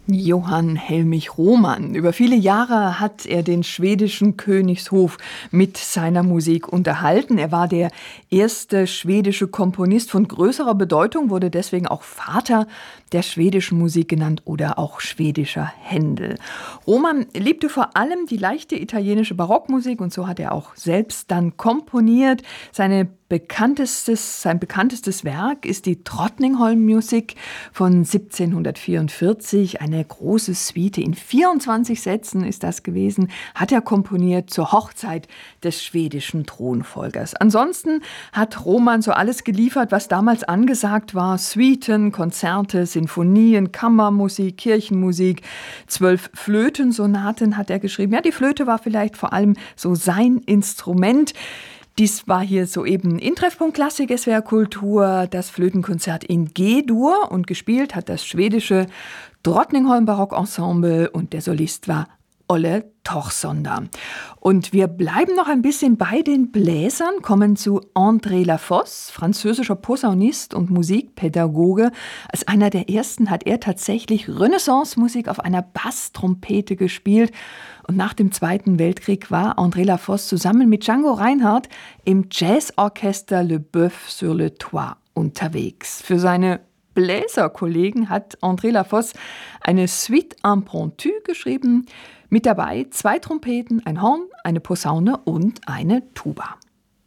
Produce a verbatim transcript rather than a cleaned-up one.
Johann Helmich Rohmann. Über viele Jahre hat er den schwedischen Königshof mit seiner Musik unterhalten. Er war der erste schwedische Komponist von größerer Bedeutung, wurde deswegen auch Vater der schwedischen Musik genannt oder auch schwedischer Händel. Rohmann liebte vor allem die leichte italienische Barockmusik und so hat er auch selbst dann komponiert. Seine bekanntestes, sein bekanntestes Werk ist die Drottningholm-Musik von siebzehnhundertvierundvierzig. Eine große Suite in vierundzwanzig Sätzen ist das gewesen, hat er komponiert zur Hochzeit des schwedischen Thronfolgers. Ansonsten hat Rohmann so alles geliefert, was damals angesagt war. Suiten, Konzerte, Sinfonien, Kammermusik, Kirchenmusik, zwölf Flötensonaten hat er geschrieben. Ja, die Flöte war vielleicht vor allem so sein Instrument. Dies war hier soeben in Treffpunkt Klassik, S W R Kultur, das Flötenkonzert in G-Dur und gespielt hat das schwedische Drottningholm Barockensemble und der Solist war Olle Torsonda. Und wir bleiben noch ein bisschen bei den Bläsern, kommen zu André Lafosse, französischer Posaunist und Musikpädagoge. Als einer der ersten hat er tatsächlich Renaissance-Musik auf einer Basstrompete gespielt. Und nach dem Zweiten Weltkrieg war André Lafosse zusammen mit Django Reinhardt im Jazzorchester Le Bœuf sur le Toit unterwegs. Für seine Bläserkollegen hat André Lafosse eine Suite impromptue geschrieben. Mit dabei zwei Trompeten, ein Horn, eine Posaune und eine Tuba.